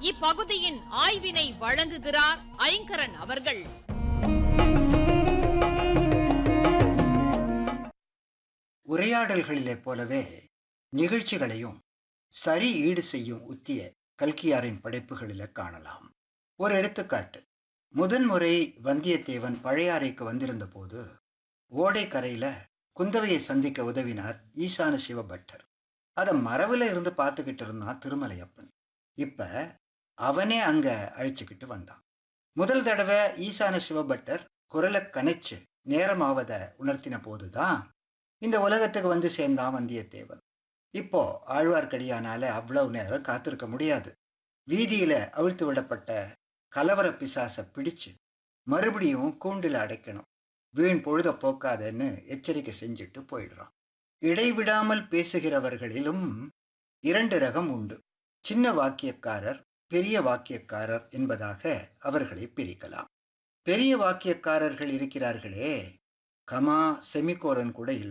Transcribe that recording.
இப்பகுதியின் ஆய்வினை வழங்குகிறார் ஐங்கரன் அவர்கள். உரையாடல்களிலே போலவே நிகழ்ச்சிகளையும் சரி ஈடு செய்யும் உத்திய கல்கியாரின் படைப்புகளில் காணலாம். ஒரு எடுத்துக்காட்டு, முதன்முறை வந்தியத்தேவன் பழையாறைக்கு வந்திருந்த போது ஓடை கரையில குந்தவையை சந்திக்க உதவினார் ஈசான சிவபட்டர். அதை மரவில் இருந்து பார்த்துக்கிட்டு இருந்தான் திருமலையப்பன். இப்ப அவனே அங்க அழிச்சுக்கிட்டு வந்தான். முதல் தடவை ஈசான சிவபட்டர் குரலை கனைச்சு நேரமாவத உணர்த்தின போதுதான் இந்த உலகத்துக்கு வந்து சேர்ந்தான் வந்தியத்தேவன். இப்போ ஆழ்வார்க்கடியானால அவ்வளவு நேரம் காத்திருக்க முடியாது. வீதியில அவிழ்த்து விடப்பட்ட கலவர பிசாசை பிடிச்சு மறுபடியும் கூண்டில் அடைக்கணும். வீண் பொழுத போக்காதன்னு எச்சரிக்கை செஞ்சுட்டு போயிடுறான். இடைவிடாமல் பேசுகிறவர்களிலும் 2 ரகம் உண்டு. சின்ன வாக்கியக்காரர், பெரிய வாக்கியக்காரர் என்பதாக அவர்களை பிரிக்கலாம். பெரிய வாக்கியக்காரர்கள் இருக்கிறார்களே, கமா செமிகோலன் கூட இல்லை.